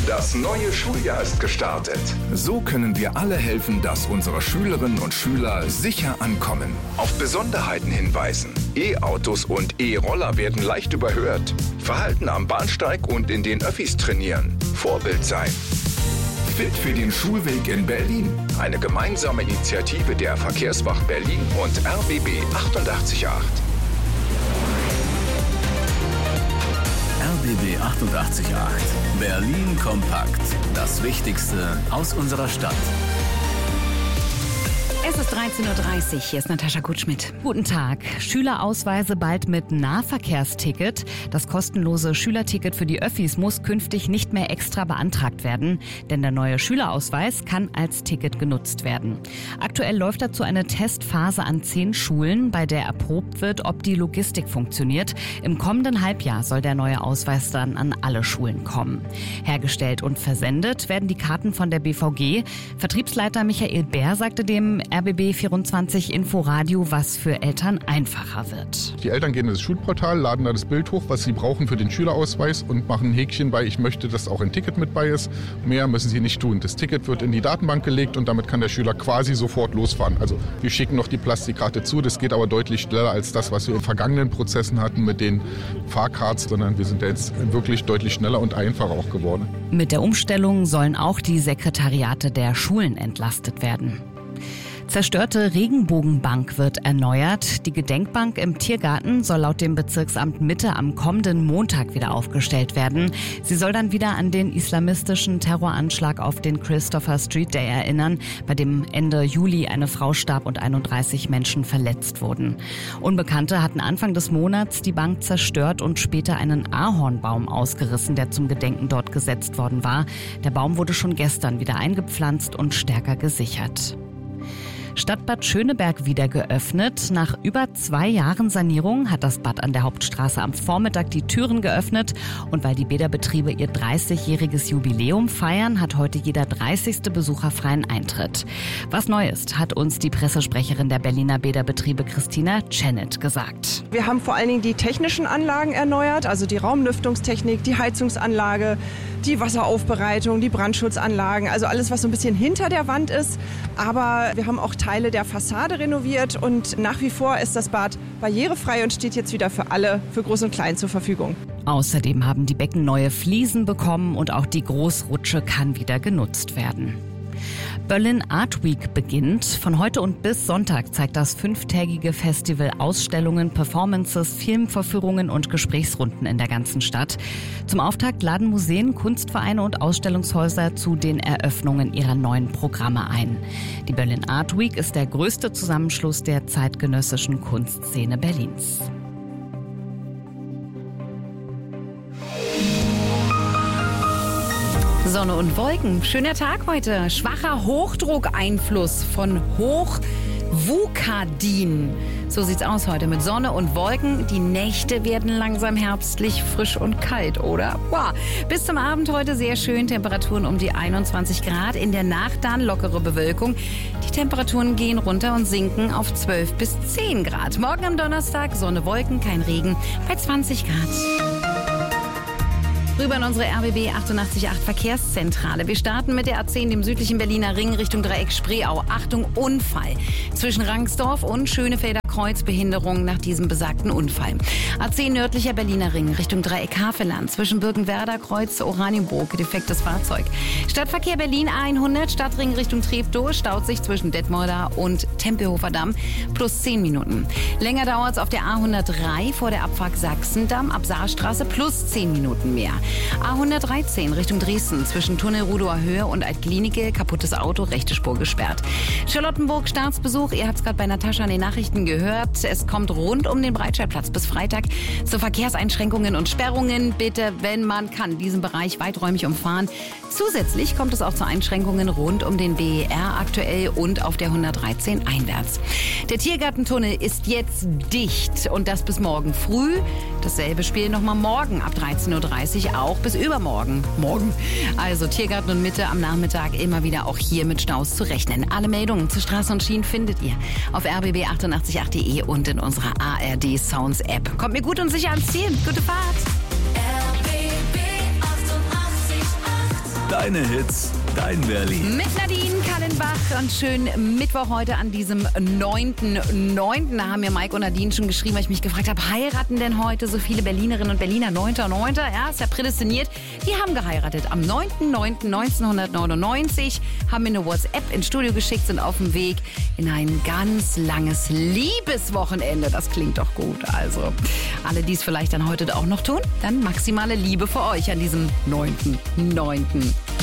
Das neue Schuljahr ist gestartet. So können wir alle helfen, dass unsere Schülerinnen und Schüler sicher ankommen. Auf Besonderheiten hinweisen. E-Autos und E-Roller werden leicht überhört. Verhalten am Bahnsteig und in den Öffis trainieren. Vorbild sein. Fit für den Schulweg in Berlin. Eine gemeinsame Initiative der Verkehrswacht Berlin und RBB 88.8. RBB 88.8. Berlin kompakt. Das Wichtigste aus unserer Stadt. Es ist 13.30 Uhr, hier ist Natascha Gutschmidt. Guten Tag. Schülerausweise bald mit Nahverkehrsticket. Das kostenlose Schülerticket für die Öffis muss künftig nicht mehr extra beantragt werden, denn der neue Schülerausweis kann als Ticket genutzt werden. Aktuell läuft dazu eine Testphase an 10 Schulen, bei der erprobt wird, ob die Logistik funktioniert. Im kommenden Halbjahr soll der neue Ausweis dann an alle Schulen kommen. Hergestellt und versendet werden die Karten von der BVG. Vertriebsleiter Michael Bär sagte dem RBB 24 Inforadio, was für Eltern einfacher wird. Die Eltern gehen in das Schulportal, laden da das Bild hoch, was sie brauchen für den Schülerausweis und machen ein Häkchen bei, ich möchte, dass auch ein Ticket mit bei ist. Mehr müssen sie nicht tun. Das Ticket wird in die Datenbank gelegt und damit kann der Schüler quasi sofort losfahren. Also wir schicken noch die Plastikkarte zu, das geht aber deutlich schneller als das, was wir in vergangenen Prozessen hatten mit den Fahrcards, sondern wir sind jetzt wirklich deutlich schneller und einfacher auch geworden. Mit der Umstellung sollen auch die Sekretariate der Schulen entlastet werden. Zerstörte Regenbogenbank wird erneuert. Die Gedenkbank im Tiergarten soll laut dem Bezirksamt Mitte am kommenden Montag wieder aufgestellt werden. Sie soll dann wieder an den islamistischen Terroranschlag auf den Christopher Street Day erinnern, bei dem Ende Juli eine Frau starb und 31 Menschen verletzt wurden. Unbekannte hatten Anfang des Monats die Bank zerstört und später einen Ahornbaum ausgerissen, der zum Gedenken dort gesetzt worden war. Der Baum wurde schon gestern wieder eingepflanzt und stärker gesichert. Stadtbad Schöneberg wieder geöffnet. Nach über 2 Jahren Sanierung hat das Bad an der Hauptstraße am Vormittag die Türen geöffnet. Und weil die Bäderbetriebe ihr 30-jähriges Jubiläum feiern, hat heute jeder 30. Besucher freien Eintritt. Was neu ist, hat uns die Pressesprecherin der Berliner Bäderbetriebe Christina Czenet gesagt. Wir haben vor allen Dingen die technischen Anlagen erneuert, also die Raumlüftungstechnik, die Heizungsanlage, die Wasseraufbereitung, die Brandschutzanlagen, also alles, was so ein bisschen hinter der Wand ist. Aber wir haben auch Teile der Fassade renoviert und nach wie vor ist das Bad barrierefrei und steht jetzt wieder für alle, für Groß und Klein zur Verfügung. Außerdem haben die Becken neue Fliesen bekommen und auch die Großrutsche kann wieder genutzt werden. Berlin Art Week beginnt. Von heute und bis Sonntag zeigt das 5-tägige Festival Ausstellungen, Performances, Filmvorführungen und Gesprächsrunden in der ganzen Stadt. Zum Auftakt laden Museen, Kunstvereine und Ausstellungshäuser zu den Eröffnungen ihrer neuen Programme ein. Die Berlin Art Week ist der größte Zusammenschluss der zeitgenössischen Kunstszene Berlins. Sonne und Wolken. Schöner Tag heute. Schwacher Hochdruckeinfluss von Hochvukadin. So sieht's aus heute mit Sonne und Wolken. Die Nächte werden langsam herbstlich, frisch und kalt, oder? Wow. Bis zum Abend heute sehr schön. Temperaturen um die 21 Grad. In der Nacht dann lockere Bewölkung. Die Temperaturen gehen runter und sinken auf 12 bis 10 Grad. Morgen am Donnerstag Sonne, Wolken, kein Regen bei 20 Grad. Rüber in unsere RBB 88.8 Verkehrszentrale. Wir starten mit der A10, dem südlichen Berliner Ring, Richtung Dreieck Spreeau. Achtung, Unfall. Zwischen Rangsdorf und Schönefelder Kreuz, Behinderung nach diesem besagten Unfall. A10 nördlicher Berliner Ring, Richtung Dreieck Havelland. Zwischen Birkenwerder Kreuz, Oranienburg, defektes Fahrzeug. Stadtverkehr Berlin A100, Stadtring Richtung Treptow, staut sich zwischen Detmolder und Tempelhofer Damm, plus 10 Minuten. Länger dauert es auf der A103 vor der Abfahrt Sachsendamm, ab Saarstraße, plus 10 Minuten mehr. A113 Richtung Dresden, zwischen Tunnel Rudower Höhe und Altklinike, kaputtes Auto, rechte Spur gesperrt. Charlottenburg, Staatsbesuch, ihr habt es gerade bei Natascha in den Nachrichten gehört. Es kommt rund um den Breitscheidplatz bis Freitag zu Verkehrseinschränkungen und Sperrungen. Bitte, wenn man kann, diesen Bereich weiträumig umfahren. Zusätzlich kommt es auch zu Einschränkungen rund um den BER aktuell und auf der 113 einwärts. Der Tiergartentunnel ist jetzt dicht und das bis morgen früh. Dasselbe Spiel nochmal morgen ab 13.30 Uhr, auch bis übermorgen. Morgen. Also Tiergarten und Mitte am Nachmittag immer wieder auch hier mit Staus zu rechnen. Alle Meldungen zu Straßen und Schienen findet ihr auf rbb888.de und in unserer ARD Sounds App. Kommt mir gut und sicher ans Ziel. Gute Fahrt! RBB 88.8 Deine Hits, dein Berlin. Mit Nadine Kallenbach und schönen Mittwoch heute an diesem 9.9. Da haben mir Mike und Nadine schon geschrieben, weil ich mich gefragt habe, heiraten denn heute so viele Berlinerinnen und Berliner? 9.9. Ja, ist ja prädestiniert. Die haben geheiratet am 9.9.1999, haben mir eine WhatsApp ins Studio geschickt, sind auf dem Weg in ein ganz langes Liebeswochenende. Das klingt doch gut. Also alle, die es vielleicht dann heute auch noch tun, dann maximale Liebe für euch an diesem 9.9.